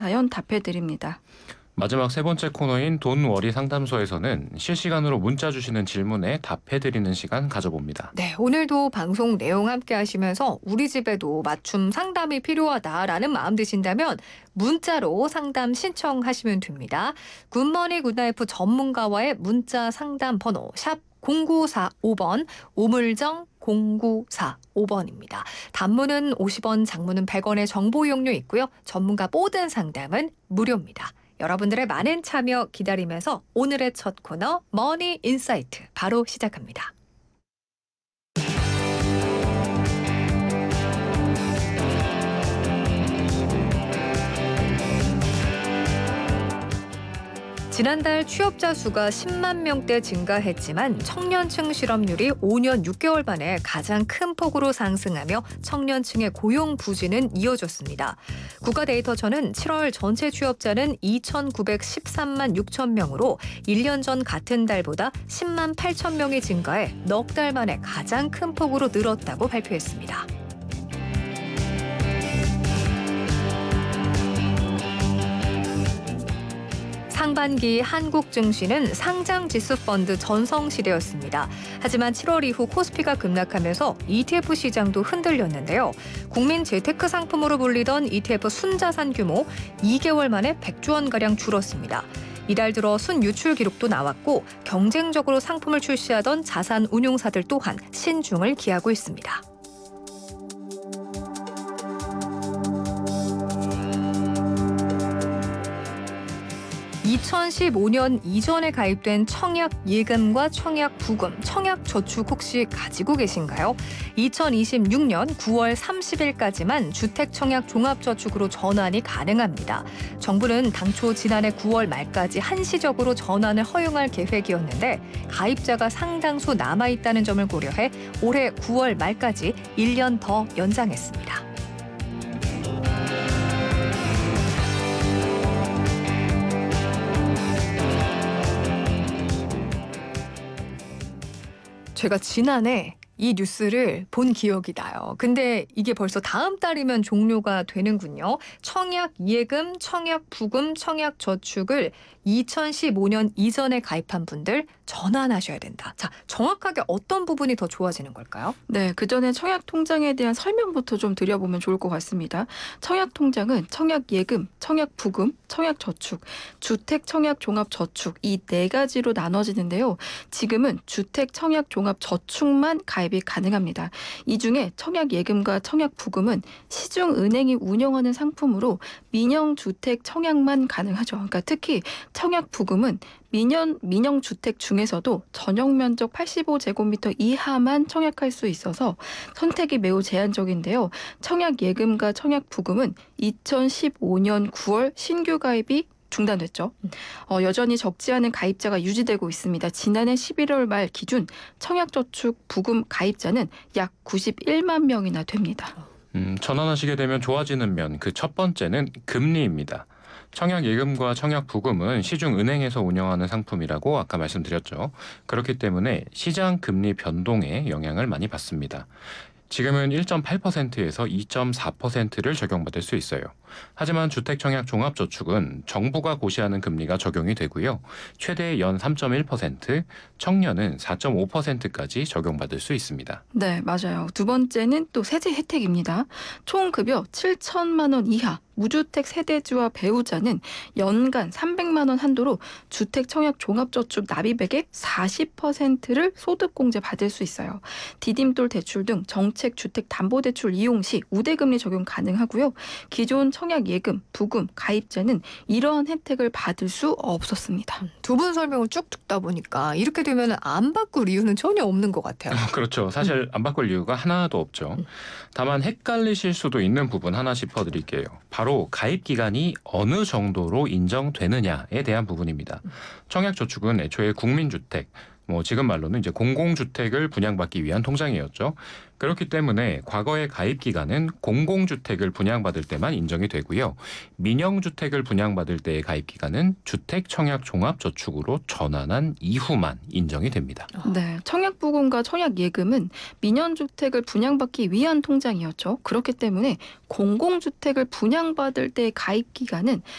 사연 답해드립니다. 마지막 세 번째 코너인 돈워리 상담소에서는 실시간으로 문자 주시는 질문에 답해드리는 시간 가져봅니다. 네, 오늘도 방송 내용 함께 하시면서 우리 집에도 맞춤 상담이 필요하다라는 마음 드신다면 문자로 상담 신청하시면 됩니다. 굿머니 굿나이프 전문가와의 문자 상담 번호 샵 0945번 우물정 0945번입니다. 단문은 50원, 장문은 100원의 정보 이용료 있고요. 전문가 모든 상담은 무료입니다. 여러분들의 많은 참여 기다리면서 오늘의 첫 코너 머니 인사이트 바로 시작합니다. 지난달 취업자 수가 10만 명대 증가했지만 청년층 실업률이 5년 6개월 만에 가장 큰 폭으로 상승하며 청년층의 고용 부진은 이어졌습니다. 국가데이터처는 7월 전체 취업자는 2,913만 6천 명으로 1년 전 같은 달보다 10만 8천 명이 증가해 넉 달 만에 가장 큰 폭으로 늘었다고 발표했습니다. 상반기 한국 증시는 상장 지수 펀드 전성시대였습니다. 하지만 7월 이후 코스피가 급락하면서 ETF 시장도 흔들렸는데요. 국민 재테크 상품으로 불리던 ETF 순자산 규모 2개월 만에 100조 원가량 줄었습니다. 이달 들어 순유출 기록도 나왔고 경쟁적으로 상품을 출시하던 자산 운용사들 또한 신중을 기하고 있습니다. 2015년 이전에 가입된 청약 예금과 청약 부금, 청약 저축 혹시 가지고 계신가요? 2026년 9월 30일까지만 주택 청약 종합저축으로 전환이 가능합니다. 정부는 당초 지난해 9월 말까지 한시적으로 전환을 허용할 계획이었는데 가입자가 상당수 남아있다는 점을 고려해 올해 9월 말까지 1년 더 연장했습니다. 제가 지난해 이 뉴스를 본 기억이 나요. 근데 이게 벌써 다음 달이면 종료가 되는군요. 청약 예금, 청약 부금, 청약 저축을 2015년 이전에 가입한 분들 전환하셔야 된다. 자, 정확하게 어떤 부분이 더 좋아지는 걸까요? 네, 그 전에 청약 통장에 대한 설명부터 좀 드려보면 좋을 것 같습니다. 청약 통장은 청약 예금, 청약 부금, 청약 저축, 주택 청약 종합 저축 이 네 가지로 나눠지는데요. 지금은 주택 청약 종합 저축만 가입이 가능합니다. 이 중에 청약 예금과 청약 부금은 시중은행이 운영하는 상품으로 민영 주택 청약만 가능하죠. 그러니까 특히 청약 부금은 민영 주택 중에서도 전용 면적 85제곱미터 이하만 청약할 수 있어서 선택이 매우 제한적인데요. 청약 예금과 청약 부금은 2015년 9월 신규 가입이 중단됐죠. 여전히 적지 않은 가입자가 유지되고 있습니다. 지난해 11월 말 기준 청약저축 부금 가입자는 약 91만 명이나 됩니다. 전환하시게 되면 좋아지는 면, 그 첫 번째는 금리입니다. 청약 예금과 청약 부금은 시중 은행에서 운영하는 상품이라고 아까 말씀드렸죠. 그렇기 때문에 시장 금리 변동에 영향을 많이 받습니다. 지금은 1.8%에서 2.4%를 적용받을 수 있어요. 하지만 주택청약 종합저축은 정부가 고시하는 금리가 적용이 되고요. 최대 연 3.1%, 청년은 4.5%까지 적용받을 수 있습니다. 네, 맞아요. 두 번째는 또 세제 혜택입니다. 총 급여 7천만 원 이하 무주택 세대주와 배우자는 연간 300만 원 한도로 주택 청약 종합저축 납입액의 40%를 소득공제 받을 수 있어요. 디딤돌 대출 등 정책 주택 담보대출 이용 시 우대금리 적용 가능하고요. 기존 청약 예금, 부금 가입자는 이러한 혜택을 받을 수 없었습니다. 두 분 설명을 쭉 듣다 보니까 이렇게 되면 안 바꿀 이유는 전혀 없는 것 같아요. 그렇죠. 사실 안 바꿀 이유가 하나도 없죠. 다만 헷갈리실 수도 있는 부분 하나 짚어드릴게요. 바로 가입 기간이 어느 정도로 인정되느냐에 대한 부분입니다. 청약저축은 애초에 국민주택, 뭐 지금 말로는 이제 공공주택을 분양받기 위한 통장이었죠. 그렇기 때문에 과거의 가입 기간은 공공주택을 분양받을 때만 인정이 되고요. 민영주택을 분양받을 때의 가입 기간은 주택청약종합저축으로 전환한 이후만 인정이 됩니다. 네, 청약부금과 청약예금은 민연주택을 분양받기 위한 통장이었죠. 그렇기 때문에 공공주택을 분양받을 때의 가입 기간은